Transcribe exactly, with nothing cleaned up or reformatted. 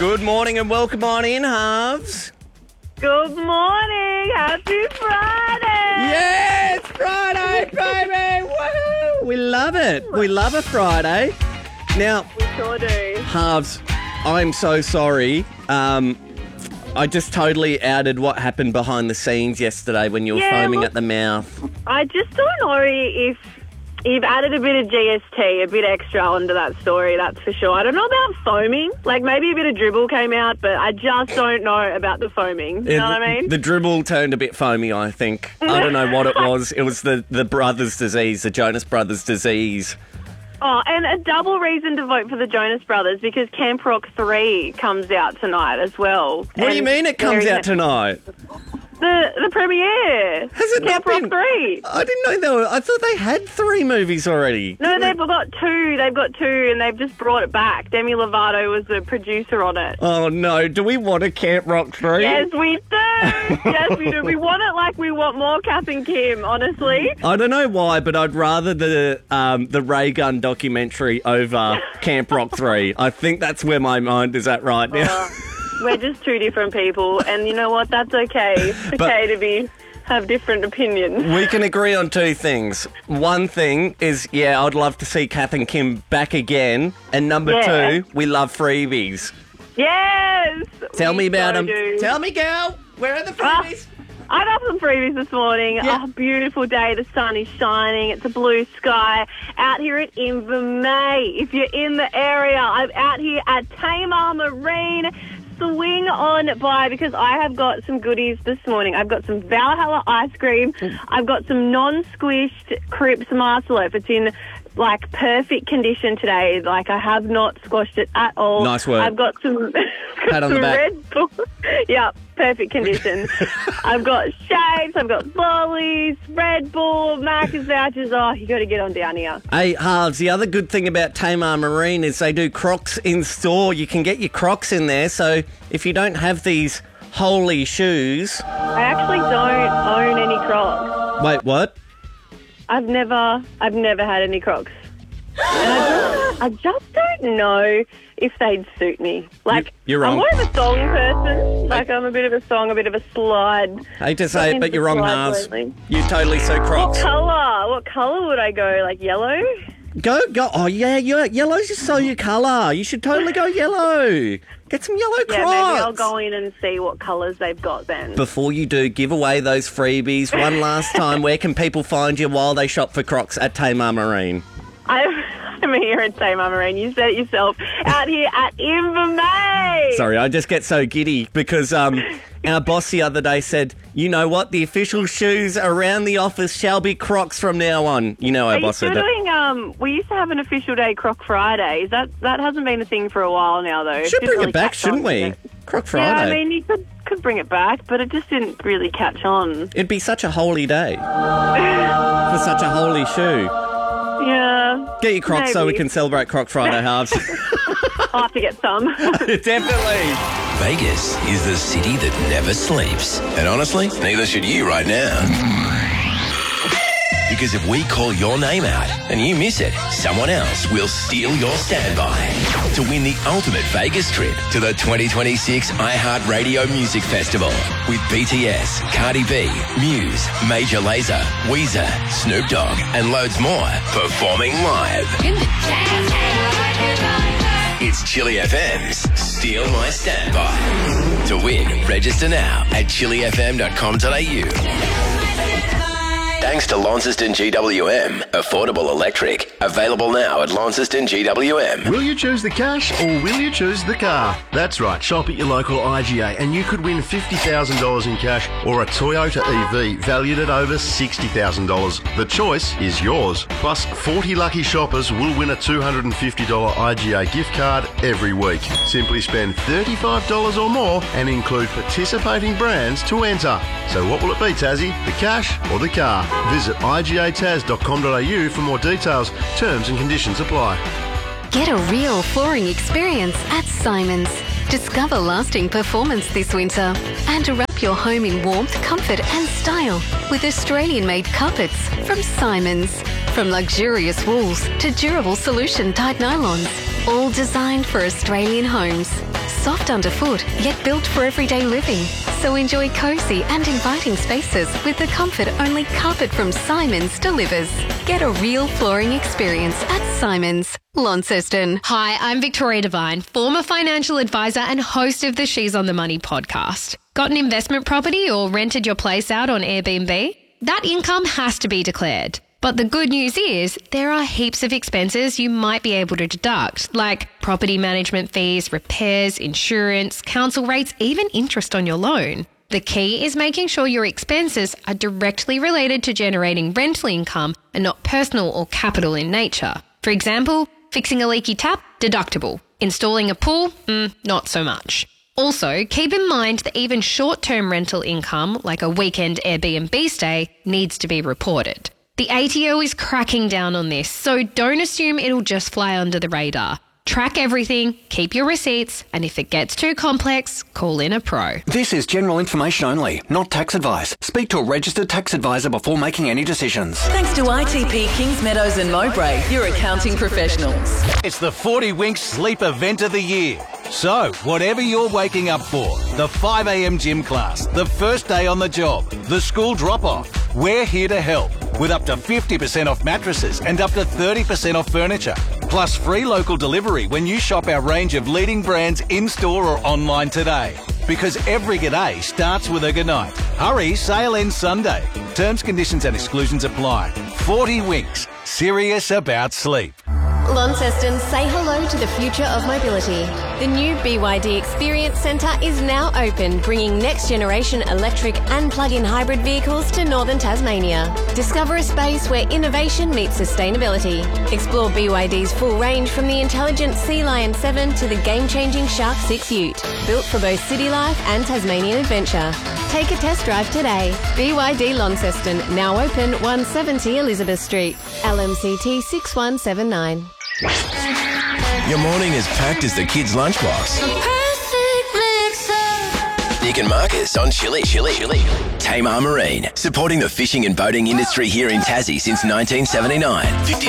Good morning and welcome on in, Halves. Good morning. Happy Friday. Yeah, it's Friday, baby. Woohoo! We love it. We love a Friday. Now, We sure do. Halves, I'm so sorry. Um, I just totally outed what happened behind the scenes yesterday when you were Yeah, foaming well- at the mouth. I just don't know if you've added a bit of G S T, a bit extra onto that story, that's for sure. I don't know about foaming. Like, maybe a bit of dribble came out, but I just don't know about the foaming. You know what I mean? The dribble turned a bit foamy, I think. I don't know what it was. It was the, the brothers' disease, the Jonas Brothers' disease. Oh, and a double reason to vote for the Jonas Brothers because Camp Rock three comes out tonight as well. What do you And mean it comes there out is- tonight? The the premiere. Has it Camp not Rock been- three. I didn't know they were... I thought they had three movies already. No, they've got two. They've got two, and they've just brought it back. Demi Lovato was the producer on it. Oh, no. Do we want a Camp Rock three? Yes, we do. Yes, we do. We want it like we want more Kath and Kim, honestly. I don't know why, but I'd rather the um, the Ray Gun documentary over Camp Rock three. I think that's where my mind is at right now. Uh, we're just two different people, and you know what? That's okay. It's But- okay to be have different opinions. We can agree on two things. One thing is, yeah, I'd love to see Kath and Kim back again. And number Yeah. two, we love freebies. Yes. Tell we me about so them. do. Tell me, girl. Where are the Ah, freebies? I got some freebies this morning. Yeah. Oh, beautiful day. The sun is shining. It's a blue sky out here at Invermay. If you're in the area, I'm out here at Tamar Marine. Swing on by because I have got some goodies this morning. I've got some Valhalla ice cream. I've got some non-squished Crips Marcelof. It's in like perfect condition today. Like I have not squashed it at all. Nice work. I've got some, got Pat on the some back. Red Bull. Yeah, perfect condition. I've got shapes. I've got lollies, Red Bull, Macca's vouchers. Oh, you got to get on down here. Hey, Halves, the other good thing about Tamar Marine is they do Crocs in store. You can get your Crocs in there, so if you don't have these holy shoes... I actually don't own any Crocs. Wait, what? I've never, I've never had any Crocs, and I just, I just don't know if they'd suit me. Like, You're wrong. I'm more of a song person. Like, I'm a bit of a song, a bit of a slide. Hate to say it, but you're wrong, Slide Halves. lately. You totally suit What Crocs. colour? What colour would I go? Like yellow? Go, go. Oh, yeah, yeah. Yellow's just so your colour. You should totally go yellow. Get some yellow Crocs. Yeah, maybe I'll go in and see what colours they've got then. Before you do, give away those freebies one last time. Where can people find you while they shop for Crocs at Tamar Marine? I'm, I'm here at Tamar Marine. You said it yourself. Out here at Invermay. Sorry, I just get so giddy because um, our boss the other day said, you know what, the official shoes around the office shall be Crocs from now on. You know our Are you boss still said that. doing, um, we used to have an official day Croc Fridays. That that hasn't been a thing for a while now, though. Should Didn't bring really it back, catch shouldn't on, we? did it? Croc Yeah, Friday. I mean, you could, could bring it back, but it just didn't really catch on. It'd be such a holy day for such a holy shoe. Yeah. Get your Crocs so we Maybe. can celebrate Croc Friday, Halves. I'll have to get some. Definitely. Vegas is the city that never sleeps. And honestly, neither should you right now. Because if we call your name out and you miss it, someone else will steal your standby to win the ultimate Vegas trip to the twenty twenty-six iHeartRadio Music Festival with B T S, Cardi B, Muse, Major Lazer, Weezer, Snoop Dogg, and loads more performing live. It's Chili F M's Steal My Standby. To win, register now at chili f m dot com dot a u. Thanks to Launceston G W M. Affordable electric. Available now at Launceston G W M. Will you choose the cash or will you choose the car? That's right, shop at your local I G A and you could win fifty thousand dollars in cash or a Toyota E V valued at over sixty thousand dollars. The choice is yours. Plus, forty lucky shoppers will win a two hundred fifty dollars I G A gift card every week. Simply spend thirty-five dollars or more and include participating brands to enter. So what will it be, Tassie? The cash or the car? Visit i g a taz dot com dot a u for more details. Terms and conditions apply. Get a real flooring experience at Simons. Discover lasting performance this winter and wrap your home in warmth, comfort and style with Australian-made carpets from Simons. From luxurious wools to durable solution-type nylons, all designed for Australian homes. Soft underfoot, yet built for everyday living. So enjoy cosy and inviting spaces with the comfort only carpet from Simons delivers. Get a real flooring experience at Simons, Launceston. Hi, I'm Victoria Devine, former financial advisor and host of the She's on the Money podcast. Got an investment property or rented your place out on Airbnb? That income has to be declared. But the good news is there are heaps of expenses you might be able to deduct, like property management fees, repairs, insurance, council rates, even interest on your loan. The key is making sure your expenses are directly related to generating rental income and not personal or capital in nature. For example, fixing a leaky tap, deductible. Installing a pool, mm, not so much. Also, keep in mind that even short-term rental income, like a weekend Airbnb stay, needs to be reported. The A T O is cracking down on this, so don't assume it'll just fly under the radar. Track everything, keep your receipts, and if it gets too complex, call in a pro. This is general information only, not tax advice. Speak to a registered tax advisor before making any decisions. Thanks to I T P Kings Meadows and Mowbray, your accounting professionals. It's the forty Winks Sleep Event of the Year. So, whatever you're waking up for, the five a.m. gym class, the first day on the job, the school drop-off, we're here to help with up to fifty percent off mattresses and up to thirty percent off furniture. Plus free local delivery when you shop our range of leading brands in-store or online today. Because every g'day starts with a goodnight. Hurry, sale ends Sunday. Terms, conditions and exclusions apply. forty Winks, serious about sleep. Launceston, say hello to the future of mobility. The new B Y D Experience Centre is now open, bringing next-generation electric and plug-in hybrid vehicles to northern Tasmania. Discover a space where innovation meets sustainability. Explore B Y D's full range from the intelligent Sea Lion seven to the game-changing Shark six Ute, built for both city life and Tasmanian adventure. Take a test drive today. B Y D Launceston, now open one seventy Elizabeth Street, L M C T six one seven nine. Your morning is packed as the kids' lunchbox. Nick and Marcus on Chili Chili Chili. Tamar Marine, supporting the fishing and boating industry here in Tassie since nineteen seventy-nine.